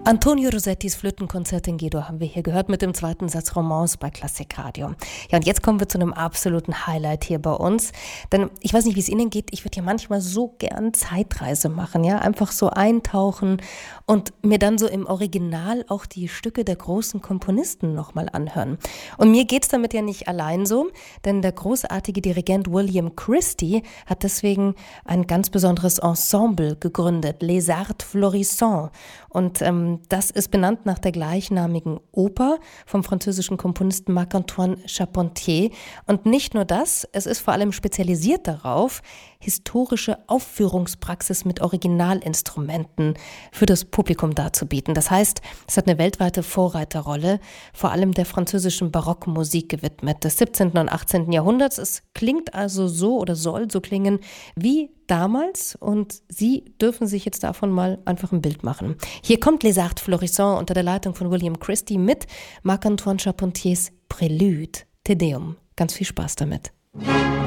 Antonio Rosettis Flötenkonzert in G-Dur haben wir hier gehört mit dem zweiten Satz Romance bei Klassikradio. Ja, und jetzt kommen wir zu einem absoluten Highlight hier bei uns. Denn ich weiß nicht, wie es Ihnen geht, ich würde ja manchmal so gern Zeitreise machen, ja, einfach so eintauchen und mir dann so im Original auch die Stücke der großen Komponisten nochmal anhören. Und mir geht's damit ja nicht allein so, denn der großartige Dirigent William Christie hat deswegen ein ganz besonderes Ensemble gegründet, Les Arts Florissants. Und das ist benannt nach der gleichnamigen Oper vom französischen Komponisten Marc-Antoine Charpentier. Und nicht nur das, es ist vor allem spezialisiert darauf, historische Aufführungspraxis mit Originalinstrumenten für das Publikum darzubieten. Das heißt, es hat eine weltweite Vorreiterrolle, vor allem der französischen Barockmusik gewidmet, des 17. und 18. Jahrhunderts. Es klingt also so oder soll so klingen wie damals und Sie dürfen sich jetzt davon mal einfach ein Bild machen. Hier kommt Les Arts Florissants unter der Leitung von William Christie mit Marc-Antoine Charpentiers Prélude, Te Deum. Ganz viel Spaß damit.